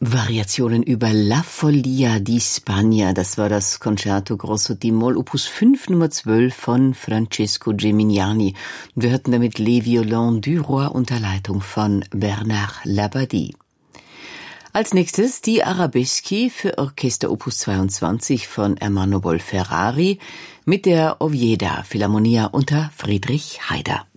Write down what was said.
Variationen über La Follia di Spagna, das war das Concerto Grosso d-Moll, Opus 5, Nummer 12 von Francesco Gimignani. Wir hörten damit Les Violons du Roi unter Leitung von Bernard Labadie. Als nächstes die Arabeschi für Orchester Opus 22 von Ermanno Bolferrari mit der Oviedo Philharmonia unter Friedrich Haider.